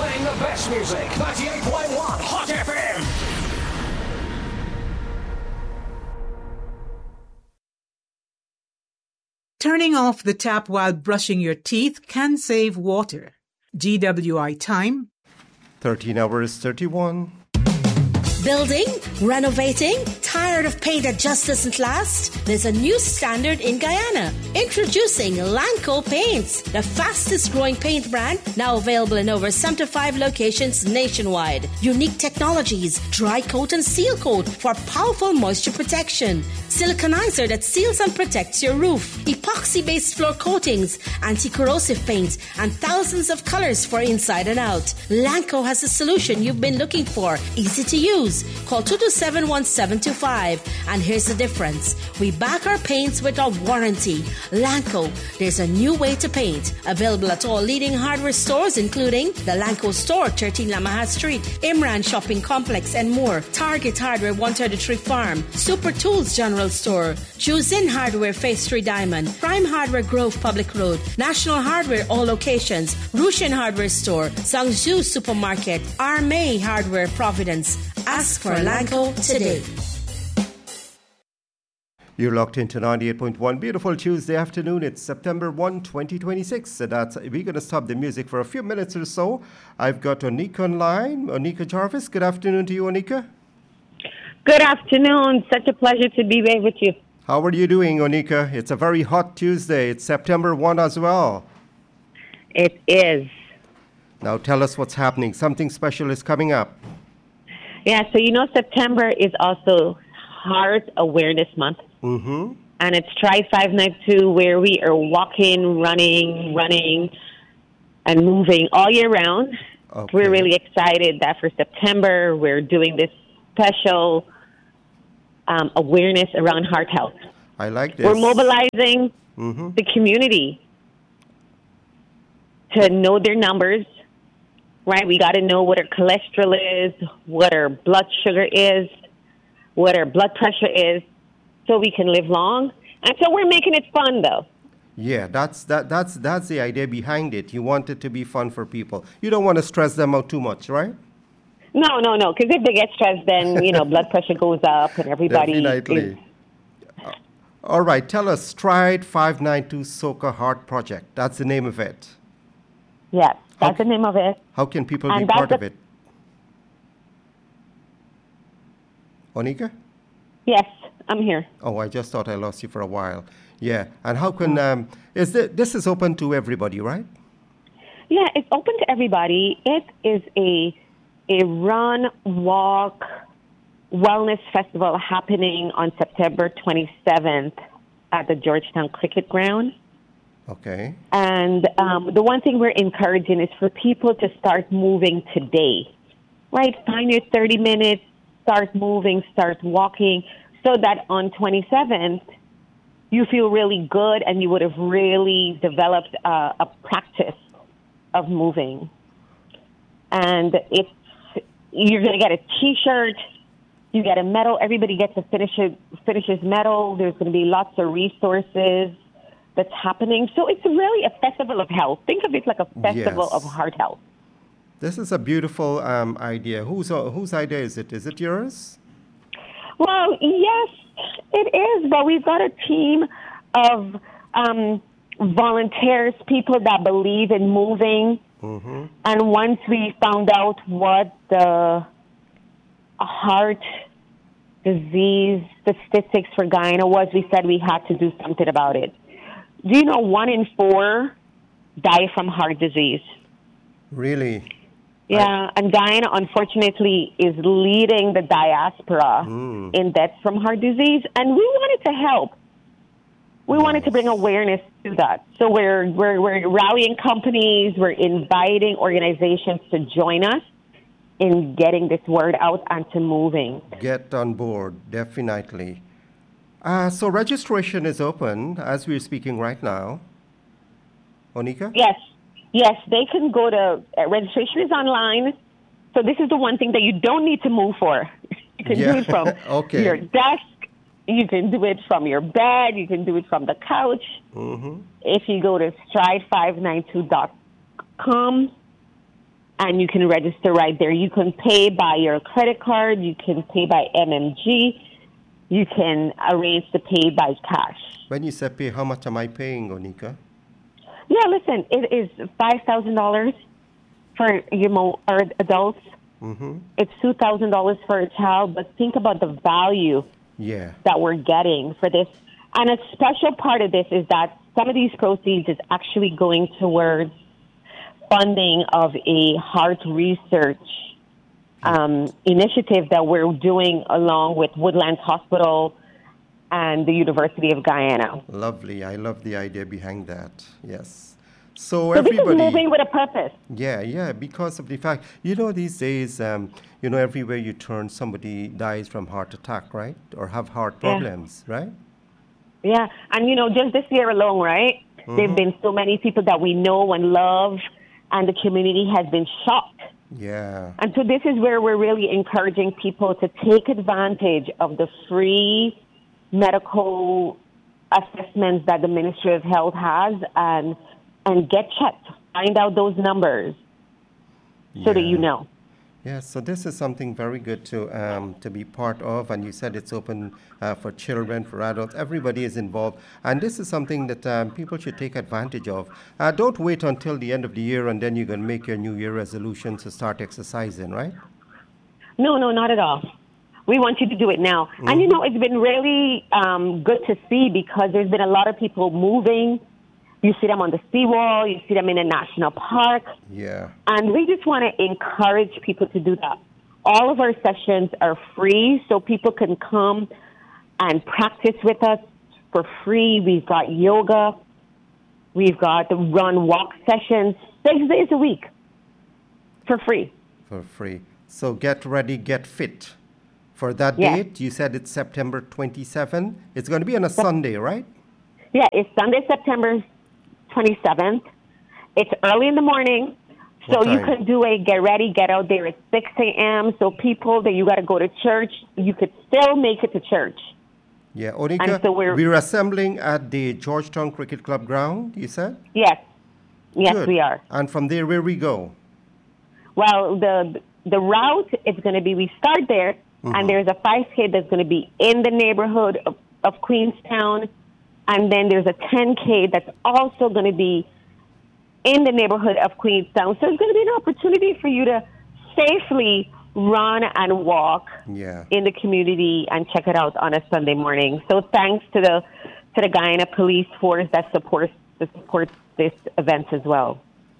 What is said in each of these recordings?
Playing the best music. 98.1 Hot FM. Turning off the tap while brushing your teeth can save water. GWI time. 13 hours 31. Building? Renovating? Tired of paint that just doesn't last? There's a new standard in Guyana. Introducing Lanco Paints, the fastest growing paint brand, now available in over 75 locations nationwide. Unique technologies, dry coat and seal coat for powerful moisture protection. Siliconizer that seals and protects your roof. Epoxy-based floor coatings, anti-corrosive paint, and thousands of colors for inside and out. Lanco has the solution you've been looking for. Easy to use. Call 227-1725. And here's the difference. We back our paints with a warranty. Lanco, there's a new way to paint. Available at all leading hardware stores, including the Lanco Store, 13 Lamaha Street, Imran Shopping Complex, and more. Target Hardware, 133 Farm, Super Tools General Store, Choose In Hardware, Phase 3 Diamond, Prime Hardware, Grove Public Road, National Hardware, all locations, Rushin Hardware Store, Zhangzhou Supermarket, Armay Hardware, Providence. Ask for Lanco today. You're locked into 98.1. Beautiful Tuesday afternoon. It's September 1, 2026. So we're going to stop the music for a few minutes or so. I've got Onika online. Onika Jarvis. Good afternoon to you, Onika. Good afternoon. Such a pleasure to be here with you. How are you doing, Onika? It's a very hot Tuesday. It's September 1 as well. It is. Now tell us what's happening. Something special is coming up. Yeah, so September is also Heart Awareness Month. Mm-hmm. And it's Try 592, where we are walking, running, and moving all year round. Okay. We're really excited that for September, we're doing this special awareness around heart health. I like this. We're mobilizing the community to know their numbers, right? We got to know what our cholesterol is, what our blood sugar is, what our blood pressure is, so we can live long. And so we're making it fun, though. Yeah, that's the idea behind it. You want it to be fun for people. You don't want to stress them out too much, right? No. Because if they get stressed, then, blood pressure goes up and everybody... Definitely. All right, tell us, Stride 592 Soca Heart Project. That's the name of it. Yes, that's the name of it. How can people be part of it? Onika? Yes, I'm here. Oh, I just thought I lost you for a while. Yeah, and how can... this is open to everybody, right? Yeah, it's open to everybody. It is a run, walk, wellness festival happening on September 27th at the Georgetown Cricket Ground. Okay. And the one thing we're encouraging is for people to start moving today, right? Find your 30 minutes, start moving, start walking, so that on 27th, you feel really good and you would have really developed a practice of moving. And you're going to get a T-shirt, you get a medal, everybody gets a finisher's medal, there's going to be lots of resources that's happening. So it's really a festival of health. Think of it like a festival of heart health. This is a beautiful idea. Whose idea is it? Is it yours? Well, yes, it is. But we've got a team of volunteers, people that believe in moving. Mm-hmm. And once we found out what the heart disease statistics for Guyana was, we said we had to do something about it. Do you know 1 in 4 die from heart disease? Really? Yeah, and Guyana, unfortunately, is leading the diaspora in deaths from heart disease, and we wanted to help. We wanted to bring awareness to that. So we're rallying companies, we're inviting organizations to join us in getting this word out and to moving. Get on board, definitely. So registration is open as we're speaking right now. Onika? Yes, they can go to, registration is online. So this is the one thing that you don't need to move for. You can do it from your desk. You can do it from your bed. You can do it from the couch. Mm-hmm. If you go to stride592.com, and you can register right there. You can pay by your credit card. You can pay by MMG. You can arrange to pay by cash. When you say pay, how much am I paying, Onika? Yeah, listen, it is $5,000 for our adults. Mm-hmm. It's $2,000 for a child, but think about the value Yeah. that we're getting for this. And a special part of this is that some of these proceeds is actually going towards funding of a heart research initiative that we're doing along with Woodlands Hospital and the University of Guyana. Lovely. I love the idea behind that. Yes. So this is moving with a purpose. Yeah, because of the fact, these days, everywhere you turn, somebody dies from heart attack, right? Or have heart problems, right? Yeah, and just this year alone, right? Mm-hmm. There have been so many people that we know and love, and the community has been shocked. Yeah. And so this is where we're really encouraging people to take advantage of the free medical assessments that the Ministry of Health has and get checked, find out those numbers so that you know. Yeah, so this is something very good to be part of, and you said it's open for children, for adults, everybody is involved, and this is something that people should take advantage of. Don't wait until the end of the year and then you're going to make your New Year resolution to start exercising, right? No, not at all. We want you to do it now. Mm-hmm. And it's been really good to see because there's been a lot of people moving. You see them on the seawall. You see them in a national park. Yeah. And we just want to encourage people to do that. All of our sessions are free, so people can come and practice with us for free. We've got yoga. We've got the run-walk sessions 6 days a week for free. For free. So get ready, get fit. For that date, you said it's September 27. It's going to be on a Sunday, right? Yeah, it's Sunday, September 27th. It's early in the morning, so you can do a get ready, get out there at 6 a.m. So people that you got to go to church, you could still make it to church. Yeah, Onika, so we're assembling at the Georgetown Cricket Club ground, you said? Yes. Yes, Good. we are. And from there, where we go? Well, the route is going to be, we start there, and there's a 5K that's going to be in the neighborhood of Queenstown. And then there's a 10K that's also going to be in the neighborhood of Queenstown. So it's going to be an opportunity for you to safely run and walk in the community and check it out on a Sunday morning. So thanks to the Guyana Police Force that supports this event as well.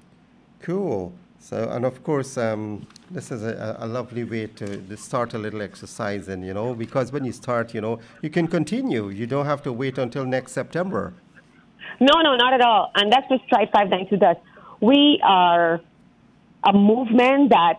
Cool. So, and of course, this is a lovely way to start a little exercising, because when you start, you can continue. You don't have to wait until next September. No, not at all. And that's what Strive 592 does. We are a movement that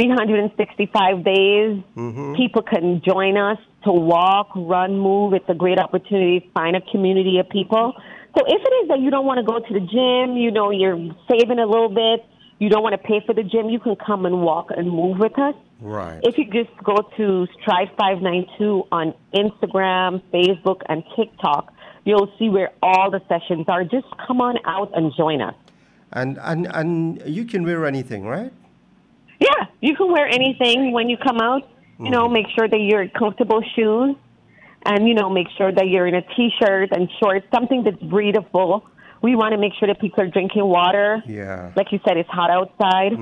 365 days, people can join us to walk, run, move. It's a great opportunity to find a community of people. So if it is that you don't want to go to the gym, you're saving a little bit, you don't want to pay for the gym, you can come and walk and move with us. Right. If you just go to Strive 592 on Instagram, Facebook, and TikTok, you'll see where all the sessions are. Just come on out and join us. And you can wear anything, right? Yeah, you can wear anything when you come out. Make sure that you're in comfortable shoes, and make sure that you're in a T-shirt and shorts, something that's breathable. We want to make sure that people are drinking water. Yeah. Like you said, it's hot outside.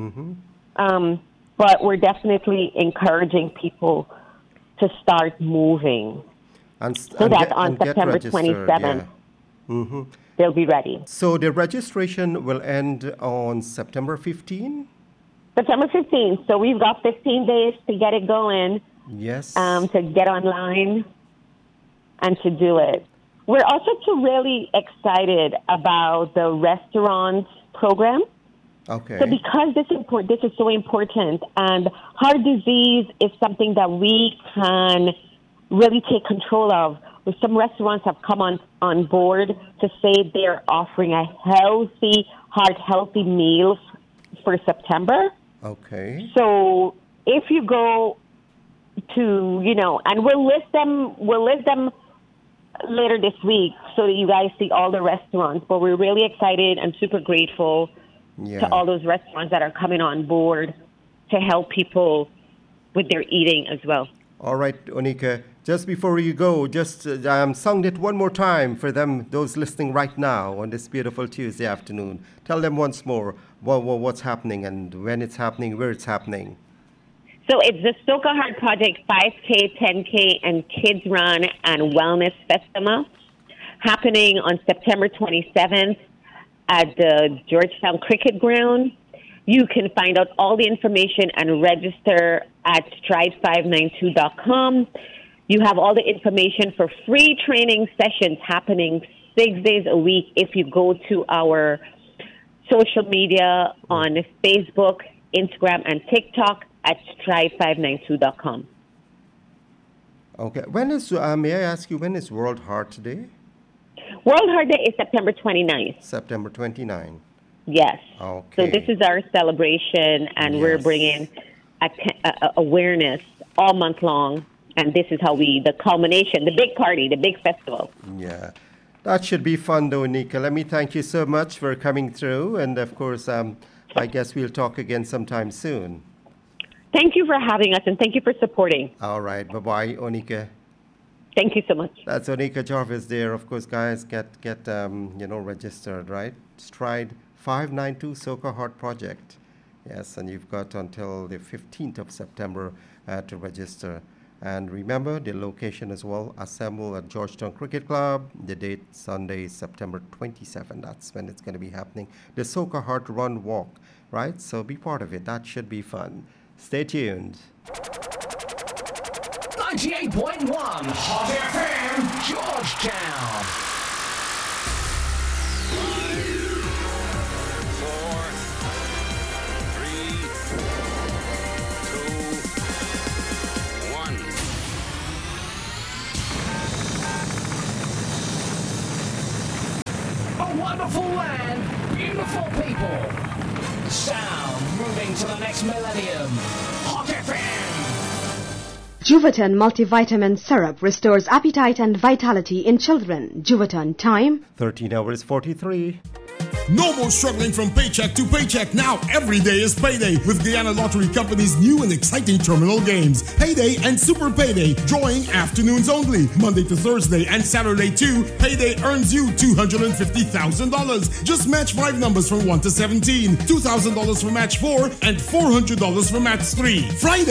But we're definitely encouraging people to start moving. So that on September 27th, they'll be ready. So the registration will end on September 15th? September 15th. So we've got 15 days to get it going. Yes. To get online and to do it. We're also really excited about the restaurant program. Okay. So because this is so important, and heart disease is something that we can really take control of. Some restaurants have come on board to say they're offering a healthy meal for September. Okay. So if you go to, and we'll list them later this week so that you guys see all the restaurants. But we're really excited and super grateful Yeah. to all those restaurants that are coming on board to help people with their eating as well. All right, Onika, just before you go, just sung it one more time for them, those listening right now on this beautiful Tuesday afternoon. Tell them once more what's happening and when it's happening, where it's happening. So it's the Soca Heart Project 5K, 10K, and Kids Run and Wellness Festival happening on September 27th at the Georgetown Cricket Ground. You can find out all the information and register at stride592.com. You have all the information for free training sessions happening 6 days a week if you go to our social media on Facebook, Instagram, and TikTok at stride592.com. Okay. When is, may I ask you, when is World Heart Day? World Heart Day is September 29th. September 29. Yes. Okay. So this is our celebration, and we're Yes. bringing awareness all month long. And this is how the culmination, the big party, the big festival. Yeah. That should be fun, though, Nika. Let me thank you so much for coming through. And, of course, I guess we'll talk again sometime soon. Thank you for having us, and thank you for supporting. All right. Bye-bye, Onika. Thank you so much. That's Onika Jarvis there. Of course, guys, get registered, right? Stride 592 Soca Heart Project. Yes, and you've got until the 15th of September to register. And remember the location as well, assemble at Georgetown Cricket Club. The date, Sunday, September 27. That's when it's going to be happening. The Soca Heart Run Walk, right? So be part of it. That should be fun. Stay tuned. 98.1 Hot FM, Georgetown. 5, 4, 3, 2, 1. A wonderful land, beautiful people. Sound moving to the next millennium. Hot FM. Juvaton multivitamin syrup restores appetite and vitality in children. Juvaton time 13 hours 43. No more struggling from paycheck to paycheck. Now every day is payday with Guyana Lottery Company's new and exciting terminal games. Payday and Super Payday, drawing afternoons only. Monday to Thursday and Saturday too. Payday earns you $250,000. Just match 5 numbers from 1 to 17. $2,000 for match 4 and $400 for match 3. Friday